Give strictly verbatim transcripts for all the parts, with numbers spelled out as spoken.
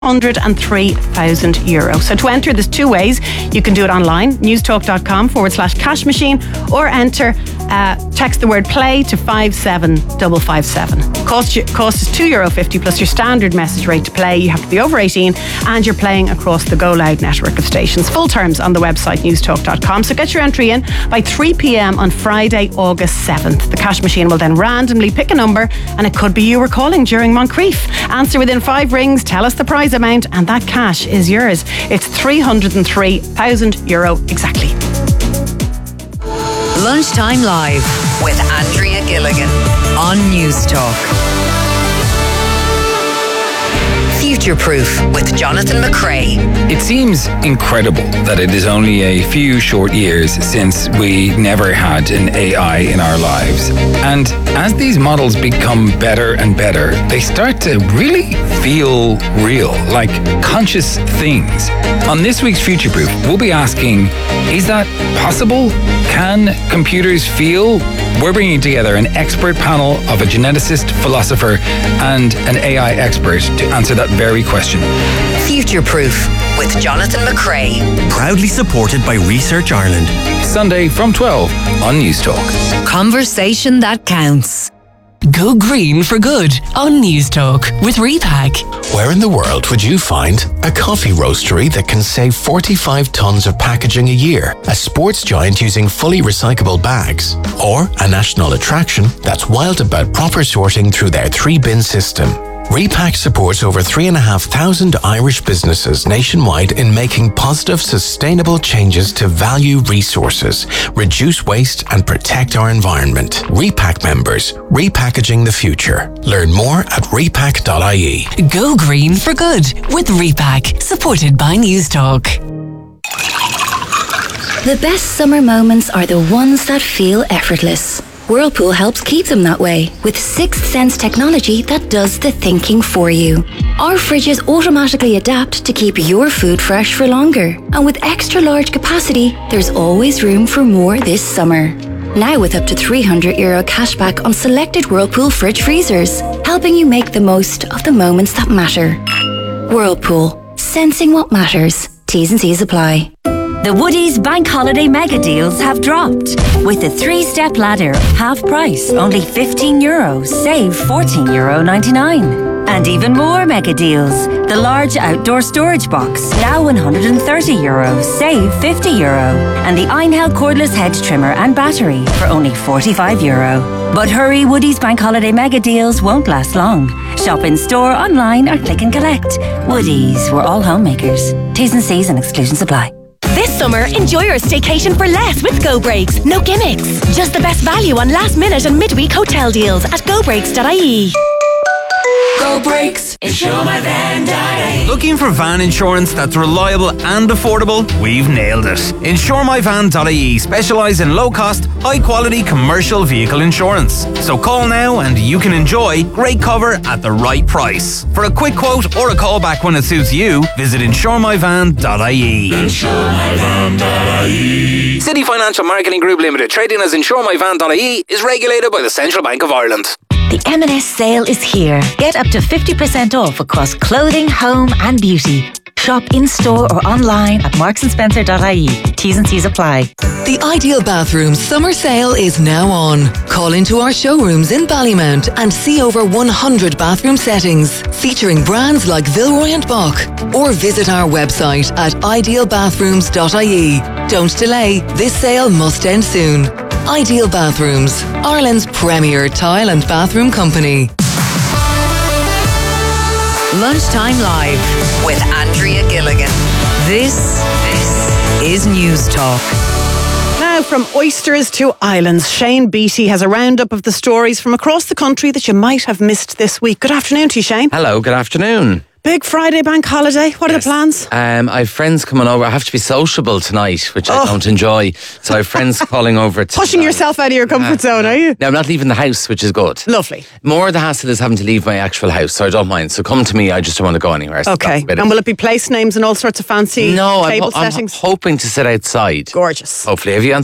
one hundred three thousand euro. So to enter, there's two ways. You can do it online, newstalk.com forward slash cash machine, or enter, uh, text the word play to five seven five five seven. Cost, you, cost is two euro fifty plus your standard message rate to play. You have to be over eighteen and you're playing across the Go Loud network of stations. Full terms on the website newstalk dot com. So get your entry in by three p.m. on Friday, August seventh. The cash machine will then randomly pick a number and it could be you were calling during Moncrief. Answer within five rings, tell us the prize amount, and that cash is yours. It's three hundred three thousand euro exactly. Lunchtime Live with Andrea Gilligan on Newstalk. Future Proof with Jonathan McCrae. It seems incredible that it is only a few short years since we never had an A I in our lives. And as these models become better and better, they start to really feel real, like conscious things. On this week's Future Proof, we'll be asking, is that possible? Can computers feel? We're bringing together an expert panel of a geneticist, philosopher, and an A I expert to answer that very question. Future Proof with Jonathan McCrae. Proudly supported by Research Ireland. Sunday from twelve on Newstalk. Conversation that counts. Go green for good on Newstalk with Repack. Where in the world would you find a coffee roastery that can save forty-five tonnes of packaging a year, a sports giant using fully recyclable bags, or a national attraction that's wild about proper sorting through their three-bin system? Repack supports over three and a half thousand Irish businesses nationwide in making positive, sustainable changes to value resources, reduce waste and protect our environment. Repack members, repackaging the future. Learn more at repack dot I E. Go green for good with Repack, supported by Newstalk. The best summer moments are the ones that feel effortless. Whirlpool helps keep them that way with Sixth Sense technology that does the thinking for you. Our fridges automatically adapt to keep your food fresh for longer. And with extra large capacity, there's always room for more this summer. Now with up to three hundred euro cashback on selected Whirlpool fridge freezers, helping you make the most of the moments that matter. Whirlpool, sensing what matters. T's and C's apply. The Woodies Bank Holiday Mega Deals have dropped. With a three-step ladder, half price, only fifteen euro, save fourteen euro ninety-nine. And even more mega deals. The large outdoor storage box, now one hundred thirty euro, save fifty euro. And the Einhell cordless hedge trimmer and battery for only forty-five euro. But hurry, Woodies Bank Holiday Mega Deals won't last long. Shop in store, online or click and collect. Woodies, we're all homemakers. T's and C's and exclusions apply. This summer, enjoy your staycation for less with Go Breaks. No gimmicks. Just the best value on last minute and midweek hotel deals at go breaks dot I E. Go Breaks. Insure My Van dot I E. Looking for van insurance that's reliable and affordable? We've nailed it. Insure My Van dot I E specialise in low-cost, high-quality commercial vehicle insurance. So call now and you can enjoy great cover at the right price. For a quick quote or a call back when it suits you, visit insure my van dot I E. insure my van dot I E. City Financial Marketing Group Limited, trading as insure my van dot I E, is regulated by the Central Bank of Ireland. The M and S sale is here. Get up to fifty percent off across clothing, home and beauty. Shop in-store or online at marks and spencer dot I E. T's and C's apply. The Ideal Bathrooms summer sale is now on. Call into our showrooms in Ballymount and see over one hundred bathroom settings featuring brands like Villeroy and Boch, or visit our website at ideal bathrooms dot I E. Don't delay, this sale must end soon. Ideal Bathrooms, Ireland's premier tile and bathroom company. Lunchtime Live with Andrea Gilligan. This, this is Newstalk. Now, from oysters to islands, Shane Beattie has a roundup of the stories from across the country that you might have missed this week. Good afternoon to you, Shane. Hello, good afternoon. Big Friday bank holiday. What yes. are the plans? Um, I have friends coming over. I have to be sociable tonight, which oh. I don't enjoy. So I have friends calling over. Tonight. Pushing yourself out of your comfort uh, zone, no. are you? No, I'm not leaving the house, which is good. Lovely. More the hassle is having to leave my actual house, so I don't mind. So come to me, I just don't want to go anywhere. So okay. And will it be place names and all sorts of fancy no, table I'm, ho- settings? I'm hoping to sit outside. Gorgeous. Hopefully. Have you anything on?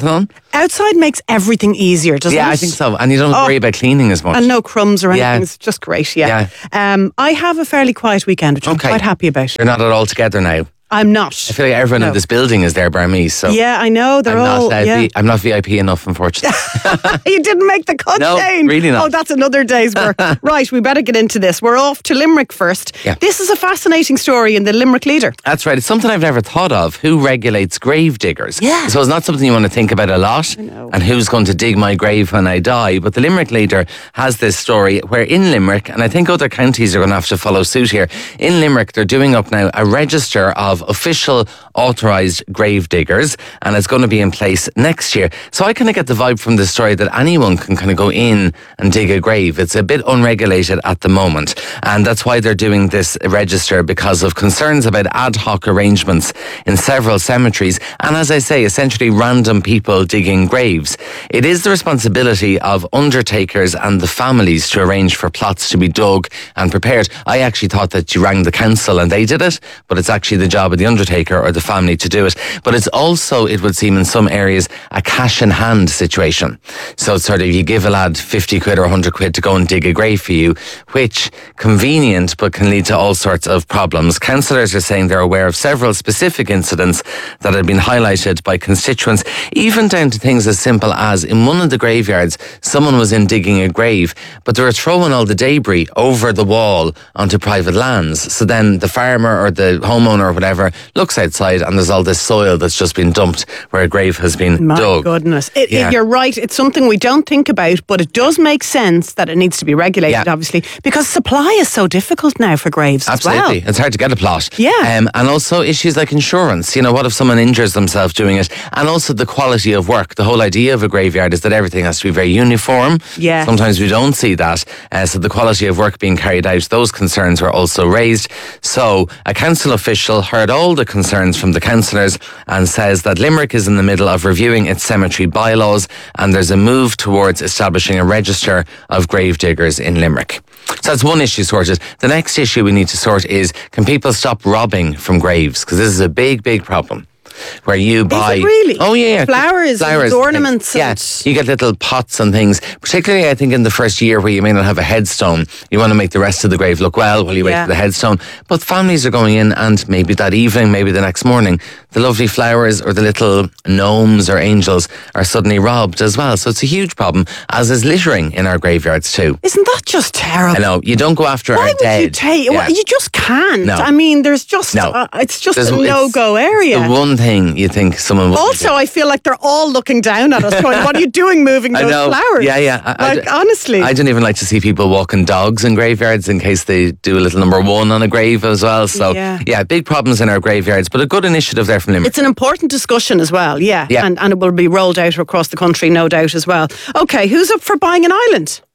Outside makes everything easier, doesn't yeah, it? I think so. And you don't Oh. worry about cleaning as much. And no crumbs or anything. Yeah. It's just great, yeah. Um, I have a fairly quiet weekend, which I'm Okay. quite happy about. You're not at all together now. I'm not. I feel like everyone No. in this building is there bar me, so Yeah, I know. They're I'm all. not, uh, yeah. V- I'm not V I P enough, unfortunately. You didn't make the cut, No, Shane. really not. Oh, that's another day's work. Right, we better get into this. We're off to Limerick first. Yeah. This is a fascinating story in the Limerick Leader. That's right. It's something I've never thought of. Who regulates grave diggers? Yeah. So it's not something you want to think about a lot. And who's going to dig my grave when I die? But the Limerick Leader has this story where in Limerick, and I think other counties are going to have to follow suit here. In Limerick, they're doing up now a register of official authorised grave diggers, and it's going to be in place next year. So I kind of get the vibe from this story that anyone can kind of go in and dig a grave. It's a bit unregulated at the moment, and that's why they're doing this register, because of concerns about ad hoc arrangements in several cemeteries, and as I say, essentially random people digging graves. It is the responsibility of undertakers and the families to arrange for plots to be dug and prepared. I actually thought that you rang the council and they did it, but it's actually the job of the undertaker or the family to do it. But it's also, it would seem in some areas, a cash in hand situation. So it's sort of, you give a lad fifty quid or one hundred quid to go and dig a grave for you, which convenient, but can lead to all sorts of problems. Councillors are saying they're aware of several specific incidents that have been highlighted by constituents, even down to things as simple as in one of the graveyards, someone was in digging a grave, but they were throwing all the debris over the wall onto private lands. So then the farmer or the homeowner or whatever looks outside and there's all this soil that's just been dumped where a grave has been My dug. goodness. It, Yeah. it, you're right. It's something we don't think about, but it does make sense that it needs to be regulated, Yeah. obviously, because supply is so difficult now for graves Absolutely. as well. It's hard to get a plot. Yeah. Um, and also issues like insurance. You know, what if someone injures themselves doing it? And also the quality of work. The whole idea of a graveyard is that everything has to be very uniform. Yeah. Sometimes we don't see that. Uh, so the quality of work being carried out, those concerns were also raised. So a council official heard all the concerns from the councillors and says that Limerick is in the middle of reviewing its cemetery bylaws, and there's a move towards establishing a register of grave diggers in Limerick. So that's one issue sorted. The next issue we need to sort is, can people stop robbing from graves? Because this is a big, big problem. Where you buy... Is it really? Oh, yeah. Flowers, and ornaments. Yeah, And you get little pots and things. Particularly, I think, in the first year where you may not have a headstone. You want to make the rest of the grave look well while you wait Yeah. for the headstone. But families are going in, and maybe that evening, maybe the next morning, the lovely flowers or the little gnomes or angels are suddenly robbed as well. So it's a huge problem, as is littering in our graveyards too. Isn't that just terrible? I know, you don't go after Why our would dead. you take? Yeah. Well, you just can't. No. I mean, there's just No. uh, it's just There's- a it's no-go area. The one thing you think someone would Also, I feel like they're all looking down at us, going, "What are you doing, moving I those know. flowers?" Yeah, yeah. I- I like d- honestly, I don't even like to see people walking dogs in graveyards in case they do a little number one on a grave as well. So, Yeah. yeah, big problems in our graveyards, but a good initiative there from Limerick. it's an important discussion as well. Yeah, Yeah. And and it will be rolled out across the country, no doubt as well. Okay, who's up for buying an island?